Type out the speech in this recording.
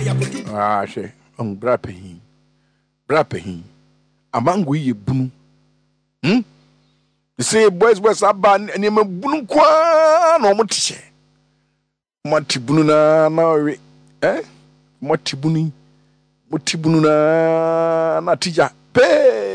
Ah, she on brapehi. Brapehi. Amango ye bunu. You say boys aban and you bunu kwa no motishe. Matibunu na we. Matibunu. Motibunu na tija. Pe.